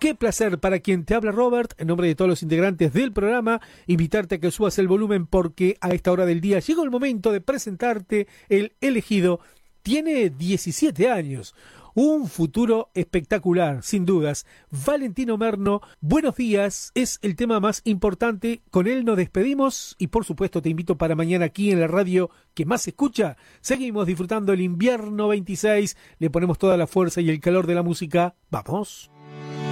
Qué placer para quien te habla Robert, en nombre de todos los integrantes del programa, invitarte a que subas el volumen porque a esta hora del día llegó el momento de presentarte el elegido. Tiene 17 años, un futuro espectacular, sin dudas. Valentino Merno, buenos días, es el tema más importante, con él nos despedimos y por supuesto te invito para mañana aquí en la radio que más se escucha. Seguimos disfrutando el invierno 26, le ponemos toda la fuerza y el calor de la música. ¡Vamos!